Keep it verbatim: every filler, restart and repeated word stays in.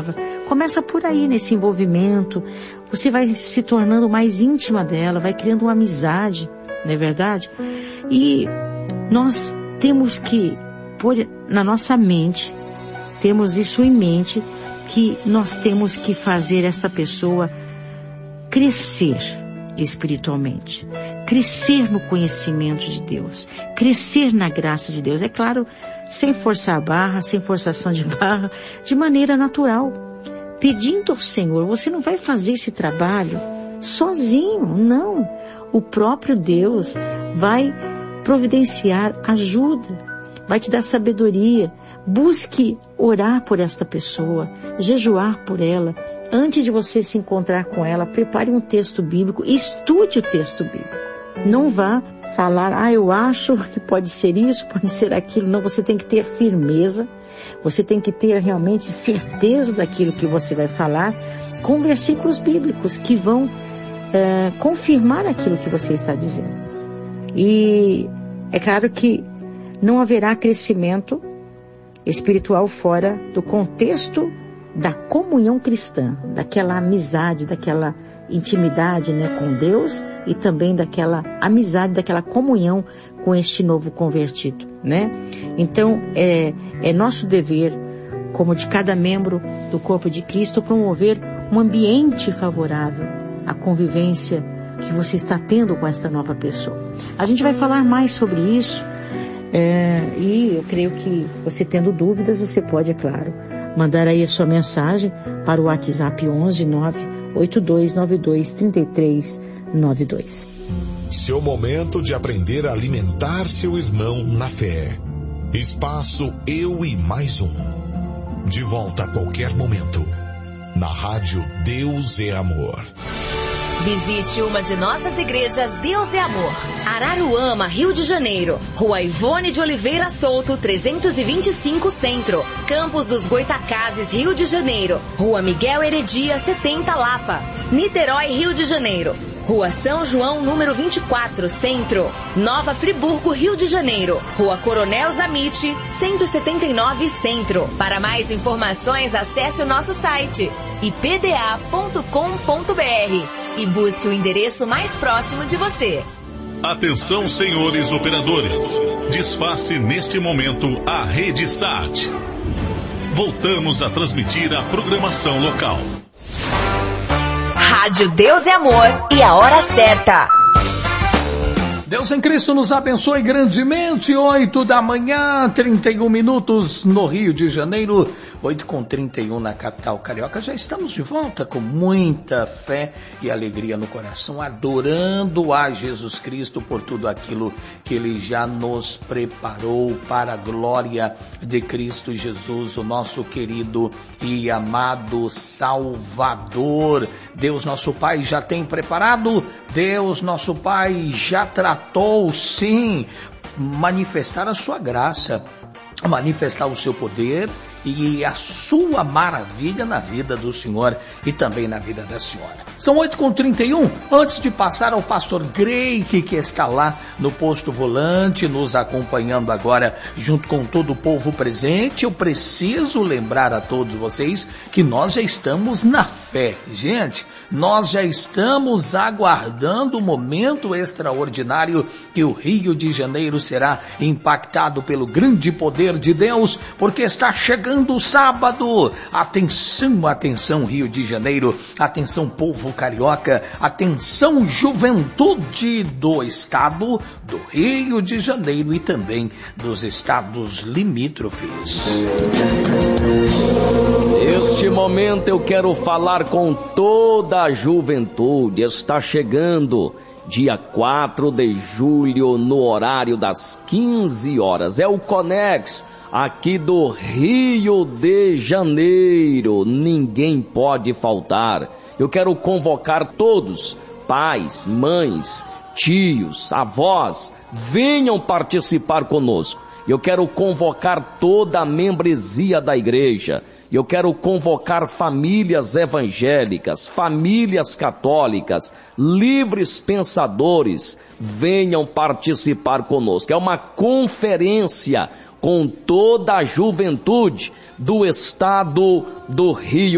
palavra. Começa por aí, nesse envolvimento. Você vai se tornando mais íntima dela, vai criando uma amizade, não é verdade? E nós temos que pôr na nossa mente, temos isso em mente, que nós temos que fazer esta pessoa crescer espiritualmente, crescer no conhecimento de Deus, crescer na graça de Deus. É claro, sem forçar a barra, sem forçação de barra, de maneira natural, pedindo ao Senhor. Você não vai fazer esse trabalho sozinho, não. O próprio Deus vai providenciar ajuda, vai te dar sabedoria. Busque orar por esta pessoa, jejuar por ela. Antes de você se encontrar com ela, prepare um texto bíblico, estude o texto bíblico. Não vá falar, ah, eu acho que pode ser isso, pode ser aquilo. Não, você tem que ter firmeza, você tem que ter realmente certeza daquilo que você vai falar, com versículos bíblicos que vão é, confirmar aquilo que você está dizendo. E é claro que não haverá crescimento espiritual fora do contexto da comunhão cristã, daquela amizade, daquela intimidade, né, com Deus, e também daquela amizade, daquela comunhão com este novo convertido, né? Então, é, é nosso dever, como de cada membro do corpo de Cristo, promover um ambiente favorável à convivência que você está tendo com esta nova pessoa. A gente vai falar mais sobre isso, é, e eu creio que você tendo dúvidas, você pode, é claro, mandar aí a sua mensagem para o WhatsApp onze nove oito dois nove dois três três nove dois. Seu momento de aprender a alimentar seu irmão na fé. Espaço Eu e Mais Um. De volta a qualquer momento. Na rádio Deus é Amor. Visite uma de nossas igrejas Deus é Amor. Araruama, Rio de Janeiro. Rua Ivone de Oliveira Souto, trezentos e vinte e cinco Centro. Campos dos Goitacazes, Rio de Janeiro. Rua Miguel Heredia, setenta Lapa. Niterói, Rio de Janeiro. Rua São João, número vinte e quatro, Centro. Nova Friburgo, Rio de Janeiro. Rua Coronel Zamite, cento e setenta e nove, Centro. Para mais informações, acesse o nosso site i p d a ponto com ponto b r e busque o endereço mais próximo de você. Atenção, senhores operadores. Desface neste momento a rede S A T. Voltamos a transmitir a programação local. Rádio Deus é Amor e a hora certa. Deus em Cristo nos abençoe grandemente. Oito da manhã, trinta e um minutos no Rio de Janeiro. Oito com trinta e um na capital carioca. Já estamos de volta com muita fé e alegria no coração, adorando a Jesus Cristo por tudo aquilo que Ele já nos preparou para a glória de Cristo Jesus, o nosso querido e amado Salvador. Deus nosso Pai já tem preparado, Deus nosso Pai já tratou, sim, manifestar a sua graça, manifestar o seu poder e a sua maravilha na vida do Senhor e também na vida da senhora. São oito com trinta e um, antes de passar ao pastor Greik, que está lá no posto volante, nos acompanhando agora junto com todo o povo presente, eu preciso lembrar a todos vocês que nós já estamos na fé. Gente, nós já estamos aguardando o momento extraordinário que o Rio de Janeiro será impactado pelo grande poder de Deus, porque está chegando o sábado. Atenção, atenção Rio de Janeiro, atenção povo carioca, atenção juventude do estado do Rio de Janeiro e também dos estados limítrofes. Neste momento eu quero falar com toda a juventude. Está chegando dia quatro de julho, no horário das quinze horas. É o Conex, aqui do Rio de Janeiro. Ninguém pode faltar. Eu quero convocar todos, pais, mães, tios, avós, venham participar conosco. Eu quero convocar toda a membresia da igreja. Eu quero convocar famílias evangélicas, famílias católicas, livres pensadores, venham participar conosco. É uma conferência com toda a juventude do estado do Rio